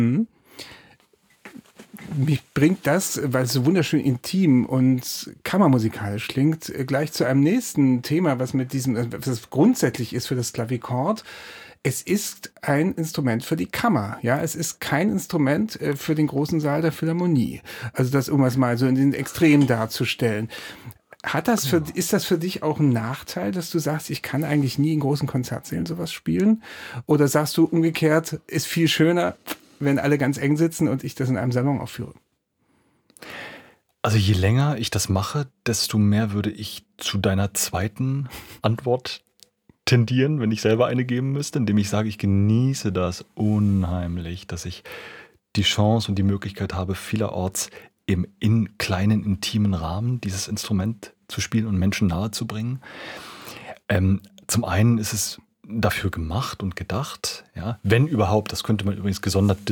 Mich bringt das, weil es so wunderschön intim und kammermusikalisch klingt, gleich zu einem nächsten Thema, was mit diesem, was grundsätzlich ist für das Klavichord. Es ist ein Instrument für die Kammer, ja. Es ist kein Instrument für den großen Saal der Philharmonie. Also das, um es mal so in den Extremen darzustellen. Ist das für dich auch ein Nachteil, dass du sagst, ich kann eigentlich nie in großen Konzertsälen sowas spielen? Oder sagst du umgekehrt, ist viel schöner, wenn alle ganz eng sitzen und ich das in einem Salon aufführe? Also je länger ich das mache, desto mehr würde ich zu deiner zweiten Antwort tendieren, wenn ich selber eine geben müsste, indem ich sage, ich genieße das unheimlich, dass ich die Chance und die Möglichkeit habe, vielerorts in kleinen, intimen Rahmen dieses Instrument zu spielen und Menschen nahezubringen. Zum einen ist es dafür gemacht und gedacht, ja, wenn überhaupt, das könnte man übrigens gesondert